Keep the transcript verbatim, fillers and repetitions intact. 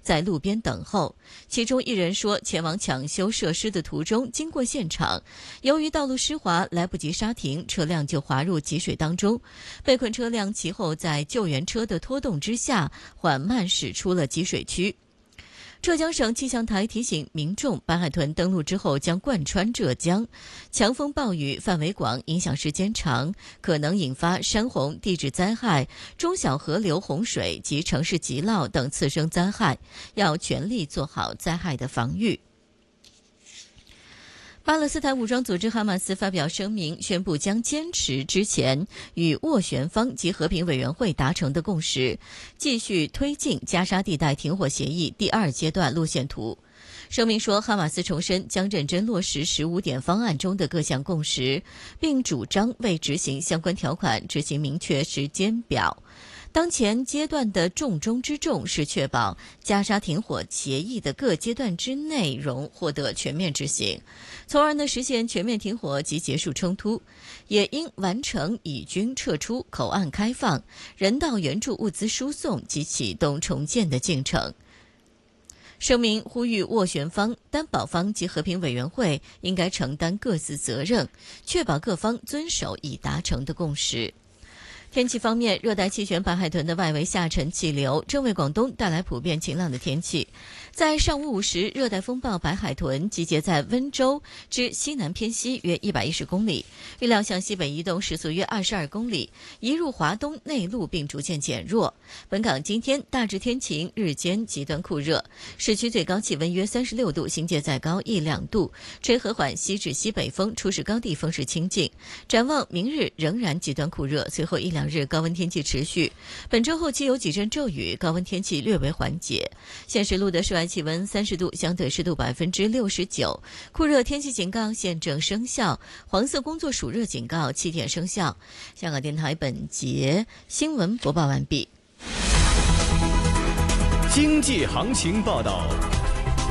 在路边等候。其中一人说，前往抢修设施的途中经过现场，由于道路湿滑，来不及刹停，车辆就滑入积水当中。被困车辆其后在救援车的拖动之下，缓慢驶出了积水区。浙江省气象台提醒民众，白海豚登陆之后将贯穿浙江，强风暴雨范围广，影响时间长，可能引发山洪、地质灾害、中小河流洪水及城市急涝等次生灾害，要全力做好灾害的防御。巴勒斯坦武装组织哈马斯发表声明，宣布将坚持之前与斡旋方及和平委员会达成的共识，继续推进加沙地带停火协议第二阶段路线图。声明说，哈马斯重申将认真落实十五点方案中的各项共识，并主张为执行相关条款执行明确时间表。当前阶段的重中之重是确保加沙停火协议的各阶段之内容获得全面执行，从而呢实现全面停火及结束冲突，也应完成以军撤出、口岸开放、人道援助物资输送及启动重建的进程。声明呼吁斡旋方、担保方及和平委员会应该承担各自责任，确保各方遵守已达成的共识。天气方面，热带气旋白海豚的外围下沉气流正为广东带来普遍晴朗的天气。在上午五时，热带风暴白海豚集结在温州之西南偏西约一百一十公里，预料向西北移动，时速约二十二公里，移入华东内陆并逐渐减弱。本港今天大致天晴，日间极端酷热，市区最高气温约三十六度，新界再高一两度，吹和缓西至西北风，初时高地风势清劲。展望明日仍然极端酷热，随后一两日高温天气持续，本周后期有几阵骤雨，高温天气略为缓解。现时录的室外气温三十度，相对湿度百分之六十九，酷热天气警告现正生效，黄色工作暑热警告七点生效。香港电台本节新闻播报完毕。 经济行情报道。